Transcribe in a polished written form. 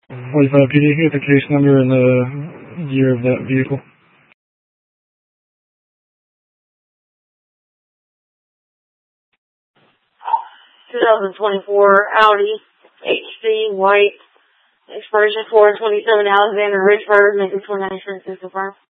45 PD, get the case number and the year of that vehicle. 2024 Audi HC white, expiration 4/27, Alexander Richburg, making 29 insurance is confirmed.